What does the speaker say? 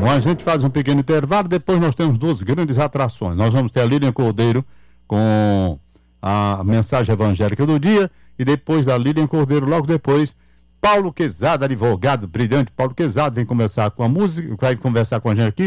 bom, a gente faz um pequeno intervalo, depois nós temos duas grandes atrações. Nós vamos ter a Lilian Cordeiro com a mensagem evangélica do dia, e depois da Lilian Cordeiro, logo depois, Paulo Quezada, advogado brilhante, Paulo Quezada vem conversar com a música, vai conversar com a gente aqui